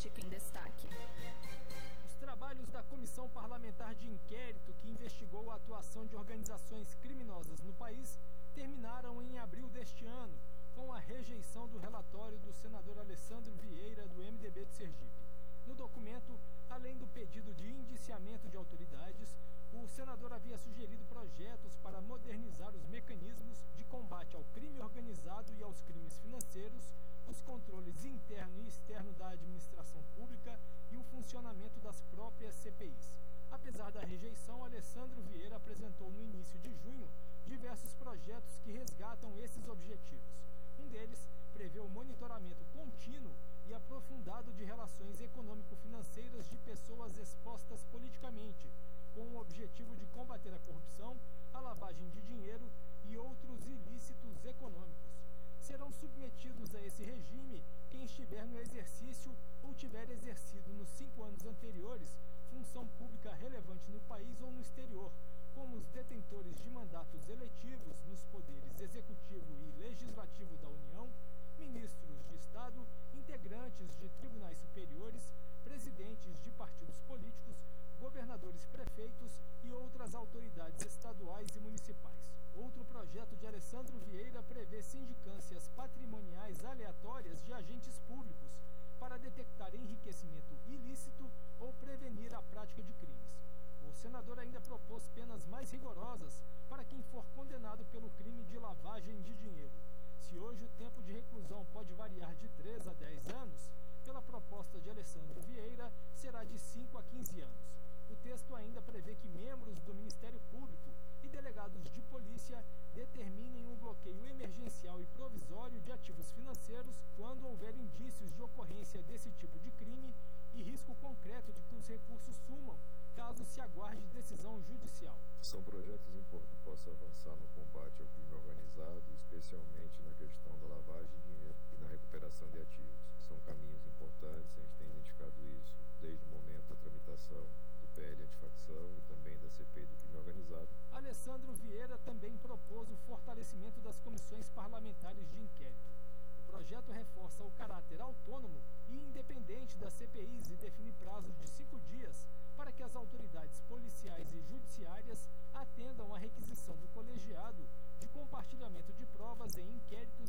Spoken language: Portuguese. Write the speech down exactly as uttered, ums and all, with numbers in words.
Política em Destaque. Os trabalhos da Comissão Parlamentar de Inquérito, que investigou a atuação de organizações criminosas no país, terminaram em abril deste ano, com a rejeição do relatório do senador Alessandro Vieira, do M D B de Sergipe. No documento, além do pedido de indiciamento de autoridades, o senador havia sugerido projetos para modernizar os mecanismos de combate ao crime organizado e aos crimes financeiros, os controles interno e externo da administração pública e o funcionamento das próprias C P Is. Apesar da rejeição, Alessandro Vieira apresentou no início de junho diversos projetos que resgatam esses objetivos. Um deles prevê o monitoramento contínuo e aprofundado de relações econômico-financeiras de pessoas expostas politicamente, com o objetivo de combater a corrupção, a lavagem de dinheiro e outros ilícitos econômicos. Serão submetidos a esse regime quem estiver no exercício ou tiver exercido nos cinco anos anteriores função pública relevante no país ou no exterior, como os detentores de mandatos eletivos nos poderes executivo e legislativo da União, ministros de Estado, integrantes de tribunais superiores, presidentes de partidos políticos, governadores, prefeitos e outras autoridades estaduais e municipais. Outro projeto de Alessandro Vieira prevê sindicâncias patrimoniais aleatórias de agentes públicos para detectar enriquecimento ilícito ou prevenir a prática de crimes. O senador ainda propôs penas mais rigorosas para quem for condenado pelo crime de lavagem de dinheiro. Se hoje o tempo de reclusão pode variar de três a dez anos, pela proposta de Alessandro Vieira, será de cinco a quinze anos. O texto ainda prevê que membros do Ministério Público e delegados de polícia determinem um bloqueio emergencial e provisório de ativos financeiros quando houver indícios de ocorrência desse tipo de crime e risco concreto de que os recursos sumam, caso se aguarde decisão judicial. São projetos importantes que possam avançar no combate ao crime organizado, especialmente na questão da lavagem de dinheiro e na recuperação de ativos. São caminhos importantes, a gente tem identificado isso desde o momento da tramitação do P L antifacção e também da C P I do crime organizado. Alessandro Vieira também propôs o fortalecimento das comissões parlamentares de inquérito. O projeto reforça o caráter autônomo e independente das C P Is e define prazo de cinco dias para que as autoridades policiais e judiciárias atendam à requisição do colegiado de compartilhamento de provas em inquéritos